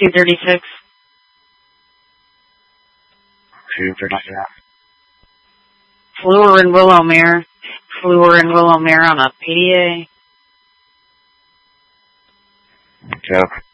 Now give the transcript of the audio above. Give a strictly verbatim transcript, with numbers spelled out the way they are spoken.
two thirty-six. two thirty-six. Fluor and Willowmere. Fluor and Willowmere on a P D A. Okay.